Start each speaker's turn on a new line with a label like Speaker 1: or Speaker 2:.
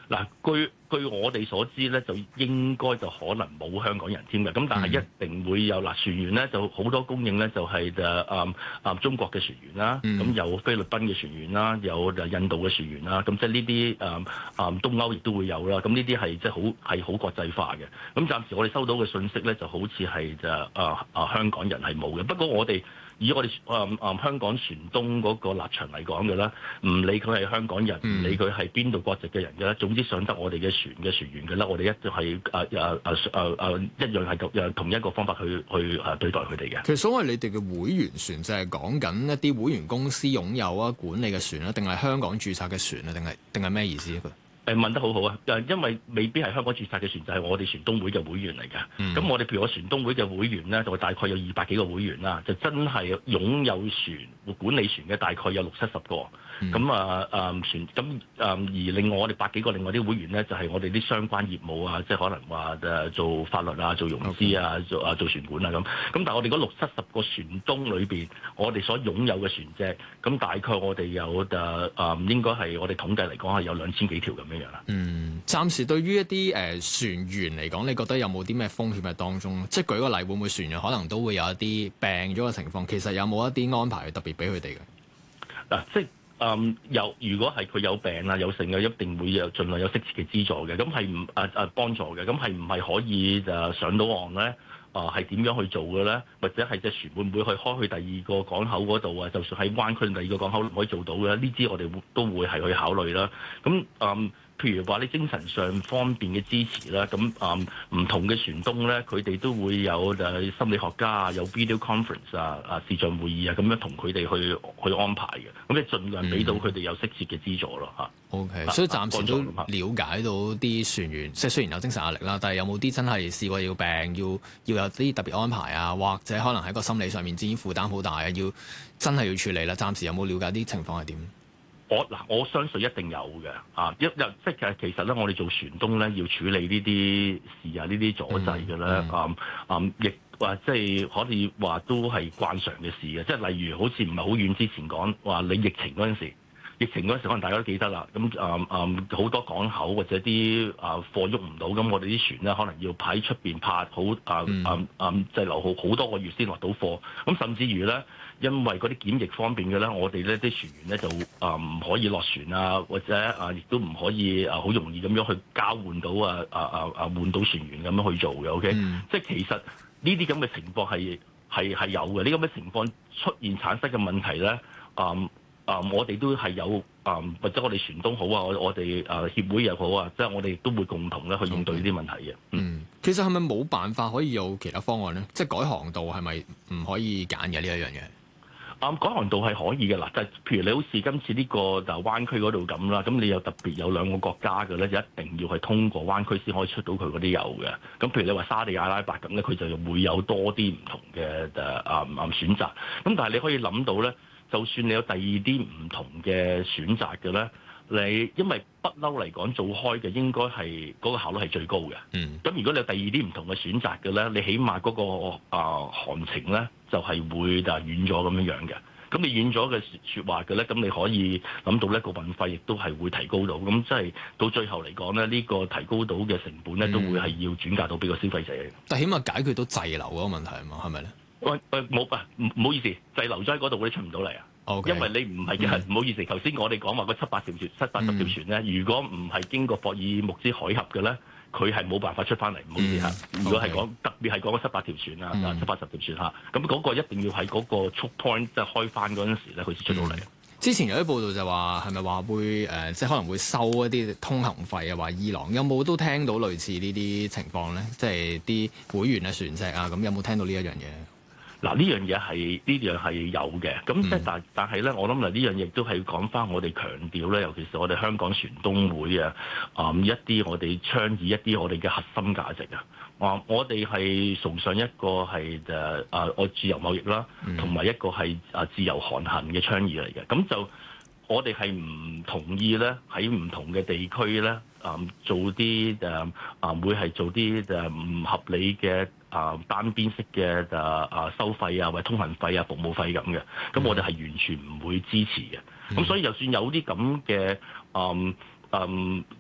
Speaker 1: 嗱，據我哋所知咧，就應該就可能冇香港人添嘅，咁但係一定會有嗱，船員咧就好多供應咧，就係中國嘅船員啦，咁有菲律賓嘅船員啦，有印度嘅船員啦，咁即係呢啲東歐亦都會有啦，咁呢啲係即係好國際化嘅。咁暫時我哋收到嘅信息咧，就好似係香港人係冇嘅。不過以我哋香港船東嗰個立場嚟講嘅啦，唔理佢係香港人，唔理佢係邊度國籍嘅人嘅啦，總之上得我哋嘅船嘅船員嘅啦，我哋一定係一樣係同一個方法去對待佢哋嘅。
Speaker 2: 其實所謂你哋嘅會員船就係講緊一啲會員公司擁有啊管理嘅船啊，定係香港註冊嘅船啊，定係咩意思啊？
Speaker 1: 問得好好啊！因為未必係香港註冊嘅船，就係我哋船東會嘅會員嚟嘅。咁我哋譬如我船東會嘅會員咧，就大概有200幾個會員啦，就真係擁有船管理船嘅大概有60-70個。船而另外我哋100幾個另外啲會員咧，就係我哋啲相關業務啊，即係可能話做法律啊、做融資啊、做船管啊咁。咁但係我哋嗰60-70個船東裏邊，我哋所擁有嘅船隻，咁大概我哋有應該係我哋統計嚟講係有2000幾條咁樣。
Speaker 2: 暫時對於一啲船員嚟講，你覺得有冇啲咩風險喺當中？即係舉個例，會唔會船員可能都會有一啲病咗嘅情況？其實有冇一啲安排特別俾佢哋嘅？嗱，
Speaker 1: 即係如果係佢有病啊有剩嘅，一定會盡量有適切嘅資助嘅。咁係唔幫助嘅？咁係唔係可以上到岸咧？係點樣去做嘅咧？或者係隻船會唔會去開去第二個港口嗰度啊？就算喺灣區第二個港口可以做到嘅呢啲，我哋都會係去考慮啦。咁譬如話你精神上方面嘅支持啦，咁唔同嘅船東咧，佢哋都會有心理學家啊，有 video conference 視像會議啊，咁樣同佢哋去安排嘅。咁你盡量俾到佢哋有適切嘅資助咯嚇。
Speaker 2: OK，所以暫時都了解到啲船員，即係雖然有精神壓力啦，但係有冇啲真係試過要病，要有啲特別安排啊，或者可能喺個心理上面自己負擔好大啊，真係要處理啦。暫時有冇了解啲情況係點？
Speaker 1: 我相信一定有嘅，即係其實咧，我哋做船東咧，要處理呢啲事啊，呢啲阻滯嘅咧，亦話即係可以話都係慣常嘅事嘅，即係例如好似唔係好遠之前講話你疫情嗰陣時，可能大家都記得啦。咁好多港口或者啲貨喐唔到，咁我哋啲船咧可能要喺出邊泊好滯留好多個月先落到貨。咁甚至於咧，因為嗰啲檢疫方面嘅咧，我哋咧啲船員咧就唔可以落船啊，或者亦都唔可以好容易咁樣去交換到換到船員咁樣去做嘅。OK，即係其實呢啲咁嘅情況係有嘅。呢咁嘅情況出現產生嘅問題咧，我哋都係有或者我哋船東好啊，我哋協會又好啊，即係我哋都會共同咧去應對呢啲問題嘅。
Speaker 2: 其實係咪冇辦法可以有其他方案咧？即係改航道係咪唔可以揀嘅呢一樣嘢？
Speaker 1: 改航道係可以嘅嗱，就譬如你好似今次呢個灣區嗰度咁啦，咁你有特別有2個國家嘅咧，就一定要係通過灣區先可以出到佢嗰啲油嘅。咁譬如你話沙地阿拉伯咁咧，佢就會有多啲唔同嘅選擇。咁但係你可以諗到咧，就算你有第二啲唔同嘅選擇嘅咧，你因為不嬲嚟講做開嘅應該係嗰個效率係最高嘅。咁如果你有第二啲唔同嘅選擇嘅咧，你起碼嗰個航程咧就係會遠咗咁樣嘅。咁你遠咗嘅説話嘅咧，咁你可以諗到呢個運費亦都係會提高到。咁即係到最後嚟講咧，呢個提高到嘅成本咧，都會係要轉嫁到俾個消費者嘅。
Speaker 2: 但起碼解決到滯留嗰個問題啊嘛，係咪咧？
Speaker 1: 唔好意思，滯留咗喺嗰度，你出唔到嚟啊！因為你唔係唔好意思，頭先我哋講話嗰780條船咧，如果唔係經過霍爾木茲海峽嘅咧，佢係冇辦法出翻嚟。唔好意思嚇，如果係講特別係講嗰780條船啊，780條船嚇，咁嗰個一定要喺嗰個 choke point 即係開翻嗰陣時咧，佢先出到嚟。
Speaker 2: 之前有啲報道就話係咪話會即係可能會收一啲通行費啊？話伊朗有冇都聽到類似呢啲情況咧？即係啲會員嘅船隻啊，咁有冇聽到呢一樣嘢？
Speaker 1: 嗱，呢樣嘢係有嘅，咁即係但係咧，我諗呢樣嘢都係講翻我哋強調咧，尤其是我哋香港船東會啊，一啲我哋倡議一啲我哋嘅核心價值啊，我哋係崇尚一個係我自由貿易啦，同埋一個係自由航行嘅倡議嚟嘅，咁就我哋係唔同意咧喺唔同嘅地區咧做啲會係做啲唔合理嘅單邊式嘅收費啊，或者通行費啊、服務費咁嘅，咁我哋係完全唔會支持嘅。咁所以就算有啲咁嘅